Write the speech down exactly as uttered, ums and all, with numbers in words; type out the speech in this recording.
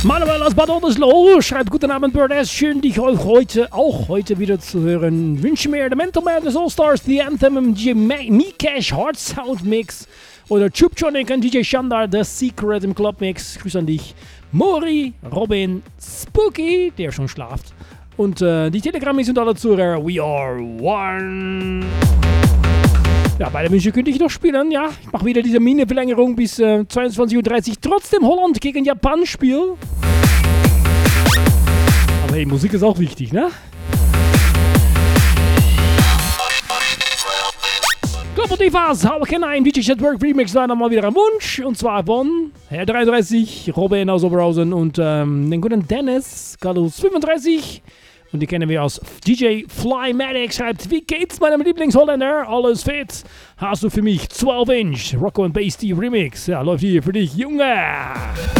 Manuel aus Bad Oldesloe schreibt: Guten Abend, Birdess. Schön, dich heute, auch heute wieder zu hören. Wünsche mir The Mental Madness All-Stars, The Anthem, Mikash Hard Sound Mix oder Chuptronic und D J Shandar, The Secret im Club Mix. Grüß an dich. Mori, Robin, Spooky, der schon schlaft. Und äh, die Telegramme sind alle zu. We are one. Ja, beide Wünsche könnte ich noch spielen, ja. Ich mache wieder diese Mine-Verlängerung bis äh, zweiundzwanzig Uhr dreißig. Trotzdem Holland gegen Japan Spiel. Aber hey, Musik ist auch wichtig, ne? Global Divas, How Can I? D J Chatwork Remix war nochmal wieder ein Wunsch. Und zwar von Herr dreiunddreißig, Robin aus Oberhausen und ähm, den guten Dennis, Galus fünfunddreißig. Und die kennen wir aus D J Flymatic, schreibt: Wie geht's meinem Lieblingsholländer? Alles fit? Hast du für mich zwölf Inch Rocco and Basty Remix? Ja, läuft hier für dich, Junge!